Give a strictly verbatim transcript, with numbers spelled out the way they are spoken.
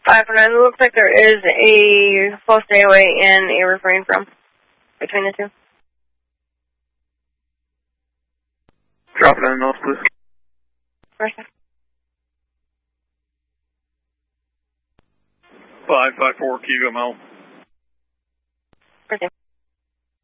five nine, it looks like there is a full stay away and a refrain from between the two. Drop it in nose, please. Versa. five five four, Kilo Mel. Versa.